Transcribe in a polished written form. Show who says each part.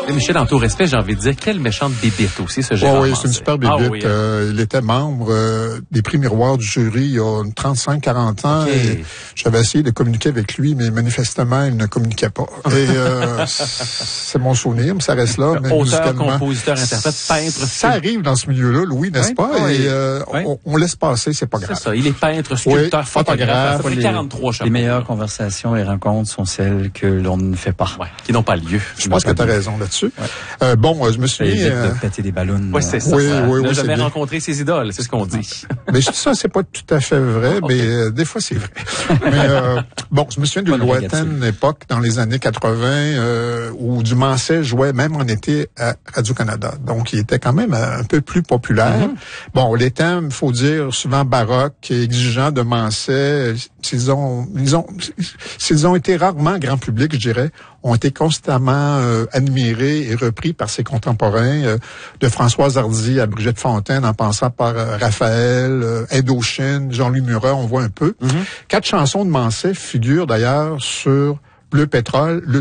Speaker 1: Et Michel, en tout respect, j'ai envie de dire, quelle méchante bébite aussi, ce Gérard
Speaker 2: Oui,
Speaker 1: Manset.
Speaker 2: c'est une super bébite.
Speaker 1: Ah, oui, hein.
Speaker 2: Il était membre des prix miroirs du jury il y a 35-40 ans.
Speaker 1: Okay.
Speaker 2: Et j'avais essayé de communiquer avec lui, mais manifestement, il ne communiquait pas. Et c'est mon souvenir, mais ça reste là. Mais
Speaker 1: auteur, compositeur, interprète, peintre.
Speaker 2: Ça arrive dans ce milieu-là, Louis, n'est-ce pas?
Speaker 1: Oui.
Speaker 2: Et on laisse passer, c'est pas grave.
Speaker 1: C'est ça, il est peintre, sculpteur, photographe. Ça fait 43 chapeaux.
Speaker 3: Les meilleures conversations et rencontres sont celles que l'on ne fait pas.
Speaker 1: Ouais, qui n'ont pas lieu.
Speaker 2: Je pense que tu as raison là-dessus. Ouais. Je me suis
Speaker 3: de péter des ballons.
Speaker 1: Oui, c'est ça.
Speaker 2: Oui,
Speaker 1: il n'a jamais rencontré ses idoles, c'est ce qu'on dit.
Speaker 2: Mais ça, c'est pas tout à fait vrai, mais des fois, c'est vrai. Mais je me souviens d'une lointaine époque, dans les années 80, où du Manset jouait même en été à Radio-Canada. Donc, il était quand même un peu plus populaire. Bon, les thèmes, faut dire, souvent baroques et exigeants de Manset, s'ils ont été rarement grand public, je dirais, ont été constamment admirés et repris par ses contemporains, de Françoise Hardy à Brigitte Fontaine, en passant par Raphaël, Indochine, Jean-Louis Murat, on voit un peu. 4 chansons de Manset figurent d'ailleurs sur Bleu Pétrole,